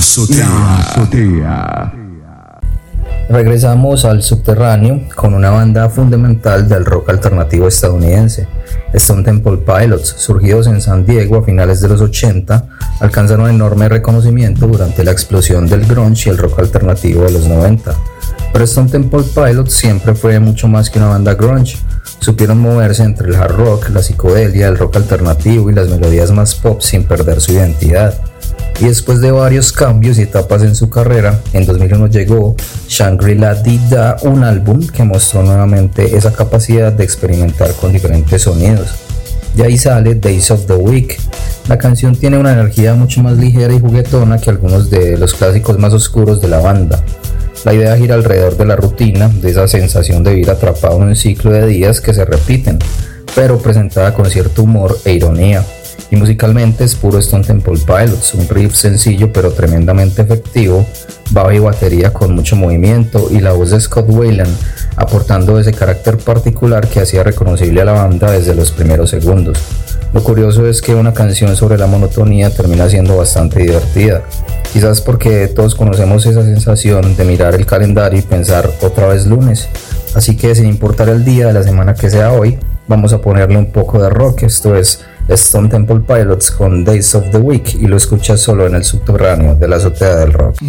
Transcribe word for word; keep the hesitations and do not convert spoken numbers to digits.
azotea. La azotea. Regresamos al subterráneo con una banda fundamental del rock alternativo estadounidense. Stone Temple Pilots, surgidos en San Diego a finales de los ochenta, alcanzaron enorme reconocimiento durante la explosión del grunge y el rock alternativo de los noventa. Pero Stone Temple Pilots siempre fue mucho más que una banda grunge. Supieron moverse entre el hard rock, la psicodelia, el rock alternativo y las melodías más pop sin perder su identidad. Y después de varios cambios y etapas en su carrera, en dos mil uno llegó Shangri-La Dida, un álbum que mostró nuevamente esa capacidad de experimentar con diferentes sonidos. De ahí sale Days of the Week. La canción tiene una energía mucho más ligera y juguetona que algunos de los clásicos más oscuros de la banda. La idea gira alrededor de la rutina, de esa sensación de vivir atrapado en un ciclo de días que se repiten, pero presentada con cierto humor e ironía. Y musicalmente es puro Stone Temple Pilots, un riff sencillo pero tremendamente efectivo, bajo y batería con mucho movimiento y la voz de Scott Weiland aportando ese carácter particular que hacía reconocible a la banda desde los primeros segundos. Lo curioso es que una canción sobre la monotonía termina siendo bastante divertida, quizás porque todos conocemos esa sensación de mirar el calendario y pensar otra vez lunes, así que sin importar el día de la semana que sea hoy, vamos a ponerle un poco de rock. Esto es Stone Temple Pilots con Days of the Week y lo escuchas solo en el subterráneo de la azotea del rock.